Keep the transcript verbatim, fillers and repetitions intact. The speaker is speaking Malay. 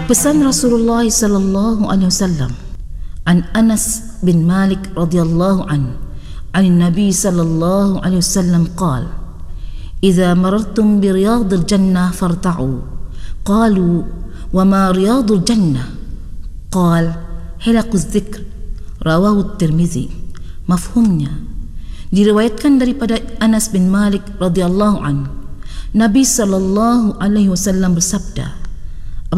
Pesan Rasulullah sallallahu alaihi wasallam an Anas bin Malik radhiyallahu an an Nabi sallallahu alaihi wasallam qala idza marartum bi riyadil jannah farta'u qalu wa ma riyadul jannah qala hilaquz dzikr rawahu at-Tirmizi. Mafhumnya, diriwayatkan daripada Anas bin Malik radhiyallahu an, Nabi sallallahu alaihi wasallam bersabda,